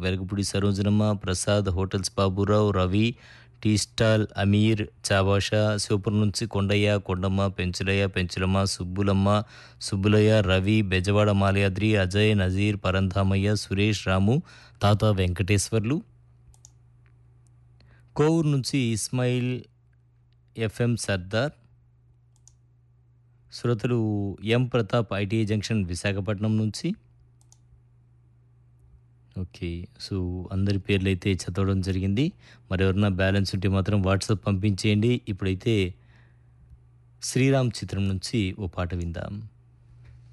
Velagapudi Sarojanamma, Prasad, hotels Baburao, Ravi, tea stall Aamir, Chabasha, Sivapuram నుంచి కొండయ్య, కొండమ్మ, పెంచులయ్య, పెంచులమ్మ, సుబ్బులమ్మ, సుబ్బులయ్య, రవి, బెజవాడ మాలయాద్రి, అజయ్, నజీర్, పరంధామయ్య, సురేష్, రాము, తాత వెంకటేశ్వర్లు, కోవూరు నుంచి ఇస్మాయిల్, ఎఫ్ఎం సర్దార్, శ్రోతలు ఎం ప్రతాప్ ఐటీఐ జంక్షన్ విశాఖపట్నం నుంచి. ఓకే. సో, అందరి పేర్లయితే చదవడం జరిగింది. మరెవరన్నా బ్యాలెన్స్ ఉంటే మాత్రం వాట్సాప్ పంపించేయండి. ఇప్పుడైతే 'శ్రీరామ్' చిత్రం నుంచి ఓ పాట విందాం.